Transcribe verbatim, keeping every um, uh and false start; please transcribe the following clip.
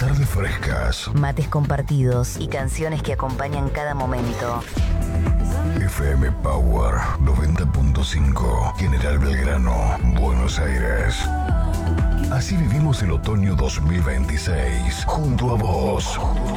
tardes frescas. Mates compartidos y canciones que acompañan cada momento. F M Power noventa punto cinco, General Belgrano, Buenos Aires. Así vivimos el otoño dos mil veintiséis, junto a vos.